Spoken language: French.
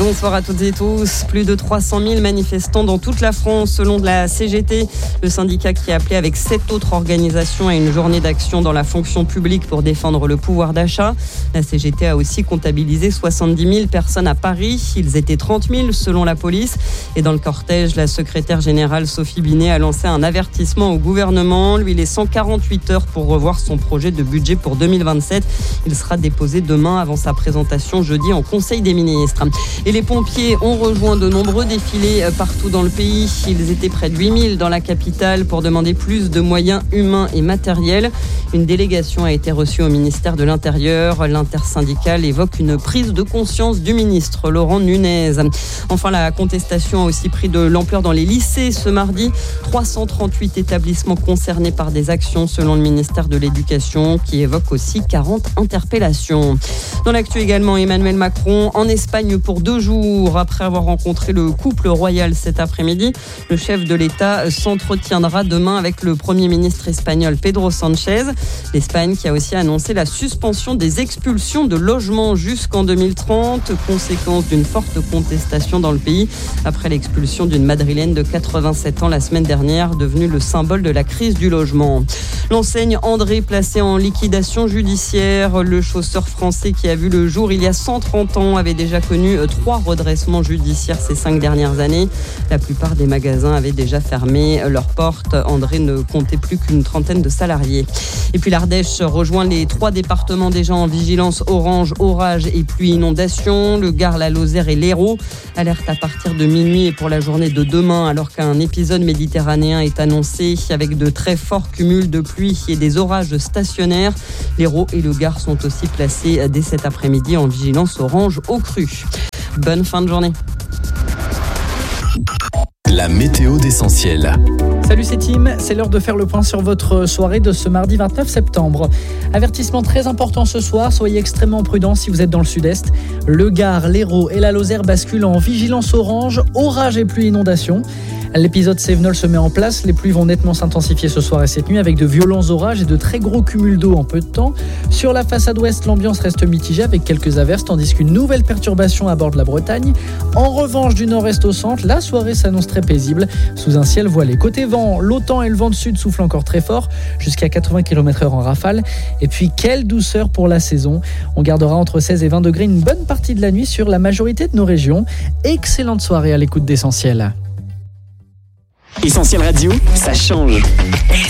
Bonsoir à toutes et tous. Plus de 300 000 manifestants dans toute la France selon la CGT, le syndicat qui a appelé avec 7 autres organisations à une journée d'action dans la fonction publique pour défendre le pouvoir d'achat. La CGT a aussi comptabilisé 70 000 personnes à Paris. Ils étaient 30 000 selon la police. Et dans le cortège, la secrétaire générale Sophie Binet a lancé un avertissement au gouvernement. Lui, il est 148 heures pour revoir son projet de budget pour 2027. Il sera déposé demain avant sa présentation jeudi en Conseil des ministres. Et les pompiers ont rejoint de nombreux défilés partout dans le pays. Ils étaient près de 8 000 dans la capitale pour demander plus de moyens humains et matériels. Une délégation a été reçue au ministère de l'Intérieur. L'intersyndicale évoque une prise de conscience du ministre Laurent Nunez. Enfin, la contestation a aussi pris de l'ampleur dans les lycées ce mardi. 338 établissements concernés par des actions selon le ministère de l'Éducation qui évoque aussi 40 interpellations. Dans l'actu également, Emmanuel Macron en Espagne pour 2 jours. Après avoir rencontré le couple royal cet après-midi, le chef de l'État s'entretiendra demain avec le Premier ministre espagnol Pedro Sánchez. L'Espagne qui a aussi annoncé la suspension des expulsions de logements jusqu'en 2030, conséquence d'une forte contestation dans le pays après l'expulsion d'une Madrilène de 87 ans la semaine dernière, devenue le symbole de la crise du logement. L'enseigne André placée en liquidation judiciaire. Le chausseur français qui a vu le jour il y a 130 ans avait déjà connu 3 redressements judiciaires ces 5 dernières années. La plupart des magasins avaient déjà fermé leurs portes. André ne comptait plus qu'une trentaine de salariés. Et puis l'Ardèche rejoint les 3 départements déjà en vigilance orange, orage et pluie inondation. Le Gard, la Lozère et l'Hérault. Alerte à partir de minuit et pour la journée de demain, alors qu'un épisode méditerranéen est annoncé avec de très forts cumuls de pluie et des orages stationnaires. L'Hérault et le Gard sont aussi placés dès cet après-midi en vigilance orange au cru. Bonne fin de journée. La météo d'Essentiel. Salut, c'est Tim. C'est l'heure de faire le point sur votre soirée de ce mardi 29 septembre. Avertissement très important ce soir. Soyez extrêmement prudents si vous êtes dans le sud-est. Le Gard, l'Hérault et la Lozère basculent en vigilance orange, orage et pluie inondation. L'épisode Cévenol se met en place. Les pluies vont nettement s'intensifier ce soir et cette nuit avec de violents orages et de très gros cumuls d'eau en peu de temps. Sur la façade ouest, l'ambiance reste mitigée avec quelques averses tandis qu'une nouvelle perturbation aborde la Bretagne. En revanche, du nord-est au centre, la soirée s'annonce très paisible sous un ciel voilé. Côté vent, l'OTAN et le vent de sud soufflent encore très fort jusqu'à 80 km/h en rafale. Et puis, quelle douceur pour la saison. On gardera entre 16 et 20 degrés une bonne partie de la nuit sur la majorité de nos régions. Excellente soirée à l'écoute d'Essentiel. Essentiel Radio, ça change.